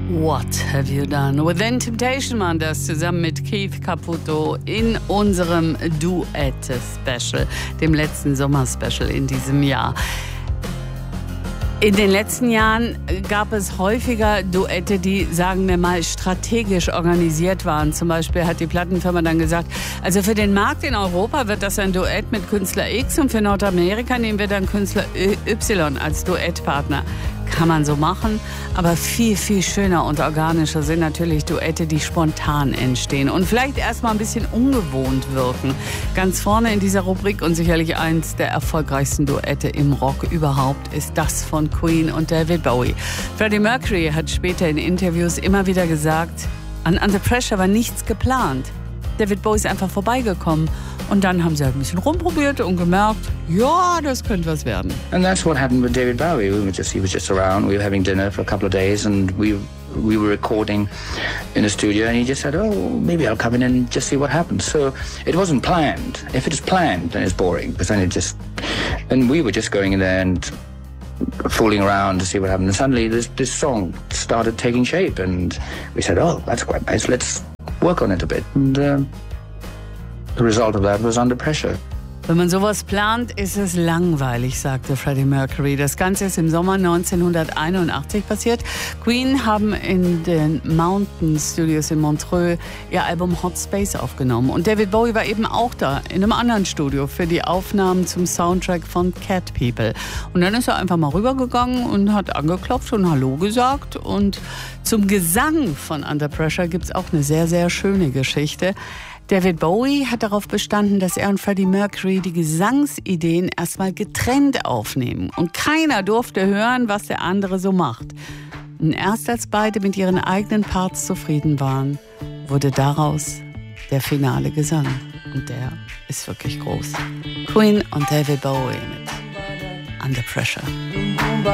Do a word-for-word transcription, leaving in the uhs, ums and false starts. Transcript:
What Have You Done? With Then Temptation waren das zusammen mit Keith Caputo in unserem Duette-Special, dem letzten Sommer-Special in diesem Jahr. In den letzten Jahren gab es häufiger Duette, die, sagen wir mal, strategisch organisiert waren. Zum Beispiel hat die Plattenfirma dann gesagt, also für den Markt in Europa wird das ein Duett mit Künstler X und für Nordamerika nehmen wir dann Künstler Y als Duettpartner. Kann man so machen, aber viel, viel schöner und organischer sind natürlich Duette, die spontan entstehen und vielleicht erstmal ein bisschen ungewohnt wirken. Ganz vorne in dieser Rubrik und sicherlich eins der erfolgreichsten Duette im Rock überhaupt ist das von Queen und David Bowie. Freddie Mercury hat später in Interviews immer wieder gesagt, an Under Pressure war nichts geplant. David Bowie ist einfach vorbeigekommen und dann haben sie halt ein bisschen rumprobiert und gemerkt, ja, das könnte was werden. And that's what happened with David Bowie. We were just, he was just around. We were having dinner for a couple of days, and we we were recording in a studio. And he just said, "Oh, maybe I'll come in and just see what happens." So it wasn't planned. If it is planned, then it's boring. But then it just, and we were just going in there and fooling around to see what happened. And suddenly, this this song started taking shape, and we said, "Oh, that's quite nice. Let's work on it a bit." And uh, the result of that was Under Pressure. Wenn man sowas plant, ist es langweilig, sagte Freddie Mercury. Das Ganze ist im Sommer neunzehnhunderteinundachtzig passiert. Queen haben in den Mountain Studios in Montreux ihr Album Hot Space aufgenommen. Und David Bowie war eben auch da, in einem anderen Studio, für die Aufnahmen zum Soundtrack von Cat People. Und dann ist er einfach mal rübergegangen und hat angeklopft und Hallo gesagt. Und zum Gesang von Under Pressure gibt es auch eine sehr, sehr schöne Geschichte. David Bowie hat darauf bestanden, dass er und Freddie Mercury die Gesangsideen erstmal getrennt aufnehmen. Und keiner durfte hören, was der andere so macht. Und erst als beide mit ihren eigenen Parts zufrieden waren, wurde daraus der finale Gesang. Und der ist wirklich groß. Queen und David Bowie mit Under Pressure.